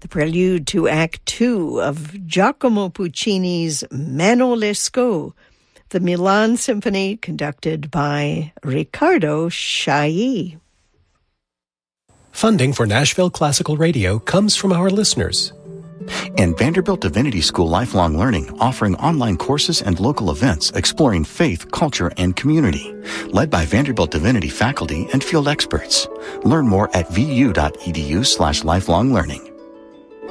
the prelude to Act Two of Giacomo Puccini's Mano Lescaut, the Milan Symphony conducted by Riccardo Chailly. Funding for Nashville Classical Radio comes from our listeners. And Vanderbilt Divinity School Lifelong Learning, offering online courses and local events exploring faith, culture, and community. Led by Vanderbilt Divinity faculty and field experts. Learn more at vu.edu/lifelonglearning.